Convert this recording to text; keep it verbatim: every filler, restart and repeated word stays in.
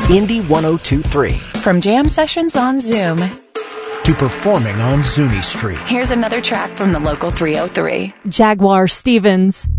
Indy one oh two point three. From jam sessions on Zoom to performing on Zuni Street. Here's another track from the local three oh three. Jaguar Stevens.